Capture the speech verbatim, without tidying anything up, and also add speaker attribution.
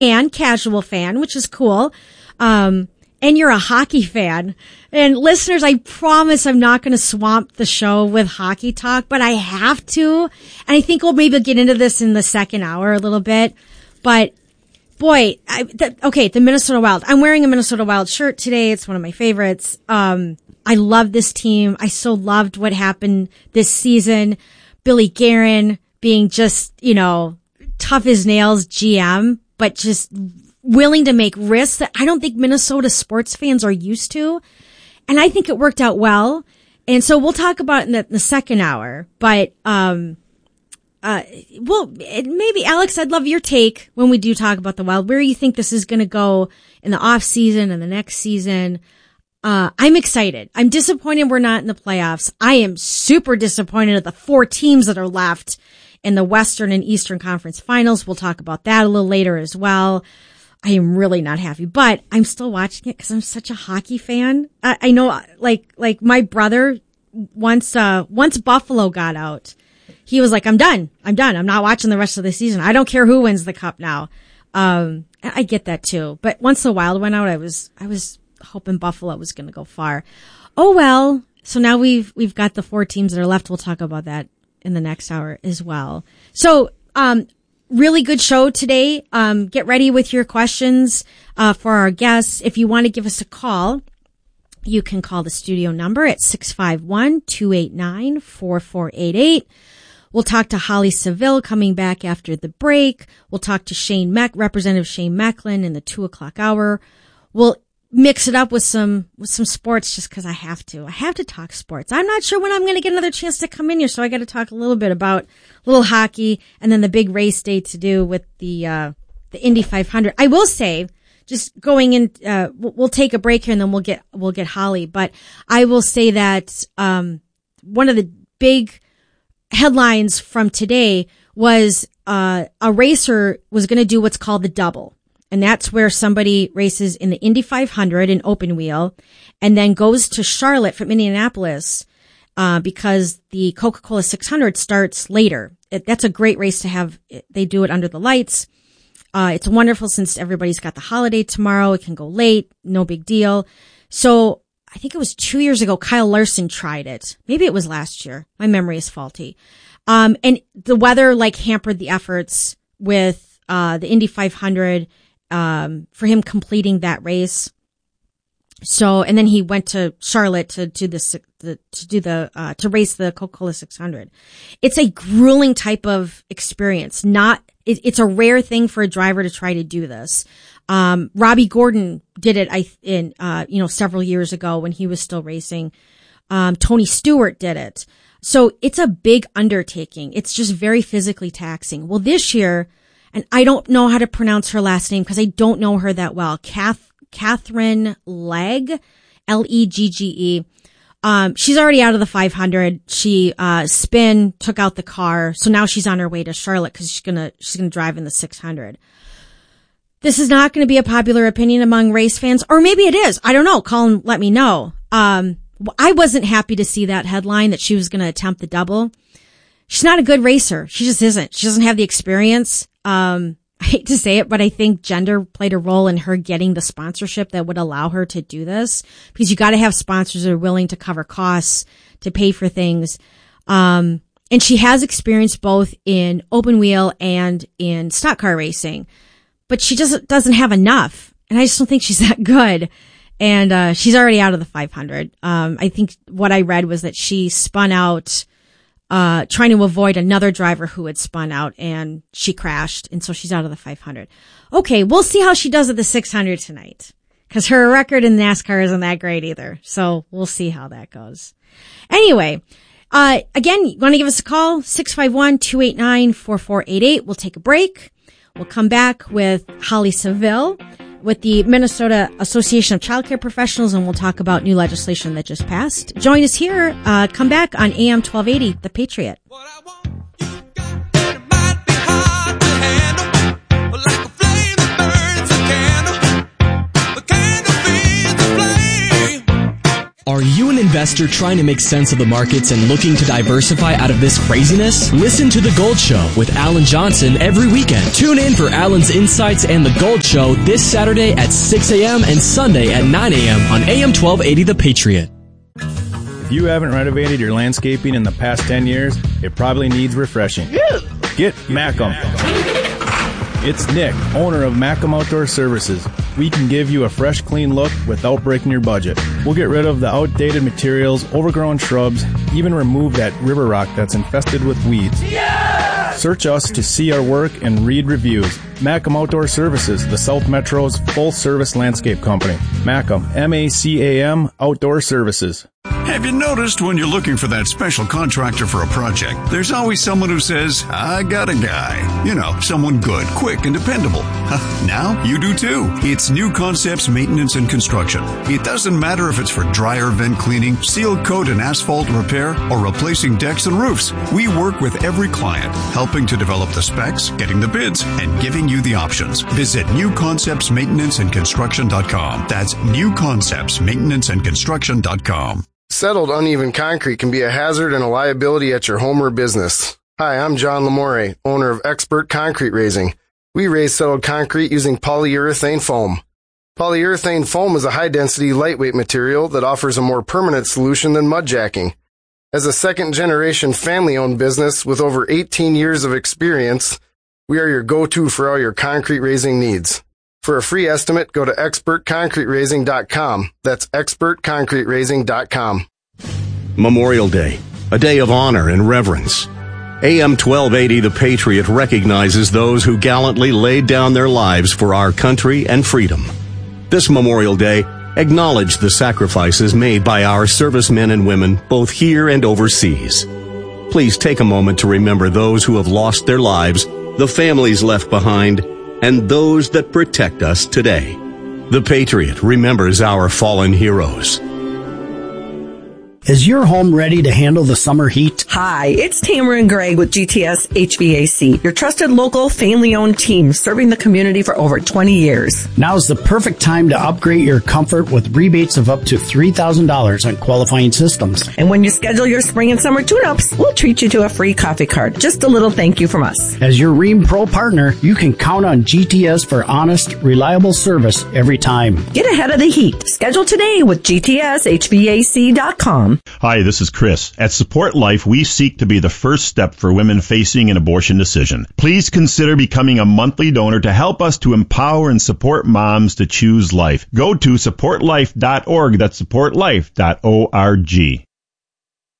Speaker 1: and casual fan, which is cool. Um, and you're a hockey fan. And listeners, I promise I'm not going to swamp the show with hockey talk, but I have to. And I think we'll maybe get into this in the second hour a little bit. But boy, I, the, okay, the Minnesota Wild. I'm wearing a Minnesota Wild shirt today. It's one of my favorites. Um, I love this team. I so loved what happened this season. Billy Guerin being just, you know, tough as nails G M, but just willing to make risks that I don't think Minnesota sports fans are used to. And I think it worked out well. And so we'll talk about it in the, the second hour. But, um, uh, well, it, maybe Alex, I'd love your take when we do talk about the Wild, where you think this is going to go in the off season and the next season. Uh, I'm excited. I'm disappointed we're not in the playoffs. I am super disappointed at the four teams that are left in the Western and Eastern Conference Finals. We'll talk about that a little later as well. I am really not happy, but I'm still watching it because I'm such a hockey fan. I, I know, like, like my brother, once, uh, once Buffalo got out, he was like, I'm done. I'm done. I'm not watching the rest of the season. I don't care who wins the cup now. Um, I get that too. But once the Wild went out, I was, I was hoping Buffalo was going to go far. Oh, well. So now we've, we've got the four teams that are left. We'll talk about that in the next hour as well. So, um, really good show today. Um, get ready with your questions, uh, for our guests. If you want to give us a call, you can call the studio number at six five one, two eight nine, four four eight eight. We'll talk to Holly Seville coming back after the break. We'll talk to Shane Meck, Representative Shane Mecklin in the two o'clock hour. We'll mix it up with some, with some sports just because I have to. I have to talk sports. I'm not sure when I'm going to get another chance to come in here, so I got to talk a little bit about a little hockey and then the big race day to do with the, uh, the Indy five hundred. I will say, just going in, uh, we'll, we'll take a break here and then we'll get, we'll get Holly, but I will say that, um, one of the big headlines from today was, uh, a racer was going to do what's called the double. And that's where somebody races in the Indy five hundred in open wheel and then goes to Charlotte from Indianapolis, uh, because the Coca-Cola six hundred starts later. It, that's a great race to have. They do it under the lights. Uh, it's wonderful since everybody's got the holiday tomorrow. It can go late. No big deal. So I think it was two years ago, Kyle Larson tried it. Maybe it was last year. My memory is faulty. Um, and the weather like hampered the efforts with, uh, the Indy five hundred. Um, for him completing that race. So, and then he went to Charlotte to do the, the to do the, uh, to race the Coca-Cola six hundred. It's a grueling type of experience. Not, it, it's a rare thing for a driver to try to do this. Um, Robbie Gordon did it, I, in, uh, you know, several years ago when he was still racing. Um, Tony Stewart did it. So it's a big undertaking. It's just very physically taxing. Well, this year, and I don't know how to pronounce her last name because I don't know her that well. Kath, Catherine Legg, L E G G E. Um, she's already out of the five hundred. She, uh, spin, took out the car. So now she's on her way to Charlotte because she's gonna, she's gonna drive in the six hundred. This is not going to be a popular opinion among race fans, or maybe it is. I don't know. Call and let me know. Um, I wasn't happy to see that headline that she was going to attempt the double. She's not a good racer. She just isn't. She doesn't have the experience. Um, I hate to say it, but I think gender played a role in her getting the sponsorship that would allow her to do this, because you got to have sponsors that are willing to cover costs, to pay for things. Um, and she has experience both in open wheel and in stock car racing, but she just doesn't have enough. And I just don't think she's that good. And, uh, she's already out of the five hundred. Um, I think what I read was that she spun out, uh, trying to avoid another driver who had spun out, and she crashed. And so she's out of the five hundred. Okay. We'll see how she does at the six hundred tonight, because her record in NASCAR isn't that great either. So we'll see how that goes. Anyway, uh, again, you want to give us a call? six five one, two eight nine, four four eight eight. We'll take a break. We'll come back with Holly Seville with the Minnesota Association of Child Care Professionals, and we'll talk about new legislation that just passed. Join us here. Uh, come back on A M twelve eighty, The Patriot.
Speaker 2: Are you an investor trying to make sense of the markets and looking to diversify out of this craziness? Listen to The Gold Show with Alan Johnson every weekend. Tune in for Alan's insights and The Gold Show this Saturday at six a.m. and Sunday at nine a.m. on A M twelve eighty The Patriot.
Speaker 3: If you haven't renovated your landscaping in the past ten years, it probably needs refreshing. Get Macum. It's Nick, owner of Macum Outdoor Services. We can give you a fresh, clean look without breaking your budget. We'll get rid of the outdated materials, overgrown shrubs, even remove that river rock that's infested with weeds. Yeah! Search us to see our work and read reviews. Macum Outdoor Services, the South Metro's full-service landscape company. Macum, M A C A M, Outdoor Services.
Speaker 4: Have you noticed when you're looking for that special contractor for a project, there's always someone who says, I got a guy. You know, someone good, quick, and dependable. Now you do too. It's New Concepts Maintenance and Construction. It doesn't matter if it's for dryer vent cleaning, seal coat and asphalt repair, or replacing decks and roofs. We work with every client, helping to develop the specs, getting the bids, and giving you the options. Visit new concepts maintenance and construction dot com. That's new concepts maintenance and construction dot com.
Speaker 5: Settled uneven concrete can be a hazard and a liability at your home or business. Hi, I'm John Lamore, owner of Expert Concrete Raising. We raise settled concrete using polyurethane foam. Polyurethane foam is a high-density, lightweight material that offers a more permanent solution than mud jacking. As a second-generation family-owned business with over eighteen years of experience, we are your go-to for all your concrete raising needs. For a free estimate, go to expert concrete raising dot com. That's expert concrete raising dot com.
Speaker 6: Memorial Day, a day of honor and reverence. A M twelve eighty The Patriot recognizes those who gallantly laid down their lives for our country and freedom. This Memorial Day, acknowledge the sacrifices made by our servicemen and women both here and overseas. Please take a moment to remember those who have lost their lives, the families left behind, and those that protect us today. The Patriot remembers our fallen heroes.
Speaker 7: Is your home ready to handle the summer heat?
Speaker 8: Hi, it's Tamara and Greg with G T S H V A C, your trusted local family-owned team serving the community for over twenty years.
Speaker 7: Now's the perfect time to upgrade your comfort with rebates of up to three thousand dollars on qualifying systems.
Speaker 8: And when you schedule your spring and summer tune-ups, we'll treat you to a free coffee card. Just a little thank you from us.
Speaker 7: As your Rheem Pro partner, you can count on G T S for honest, reliable service every time.
Speaker 8: Get ahead of the heat. Schedule today with G T S H V A C dot com.
Speaker 9: Hi, this is Chris. At Support Life, we seek to be the first step for women facing an abortion decision. Please consider becoming a monthly donor to help us to empower and support moms to choose life. Go to support life dot org. That's support life dot org.